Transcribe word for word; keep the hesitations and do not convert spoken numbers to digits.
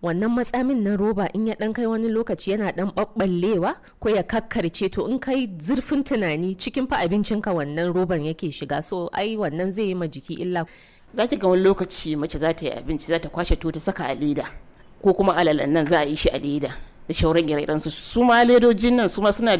wannan matsamin na roba in ya dan kai wani lokaci yana dan ɓaɓɓallewa ko ya kakkarce, to in kai zurfin tunani cikin fa abincinka wannan roban yake shiga, so ai wannan zai yi ma jiki illa. Za ki ga wani lokaci mace za ta yi abinci za ta kwashe to ta saka a leda, ko kuma alalan nan za a yi shi a leda da shauran ire-iren su su ma ledojin nan su ma suna